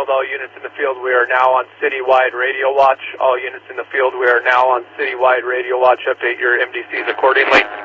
field. All units in the field, we are now on citywide radio watch. All units in the field, we are now on citywide radio watch. Update your MDCs accordingly.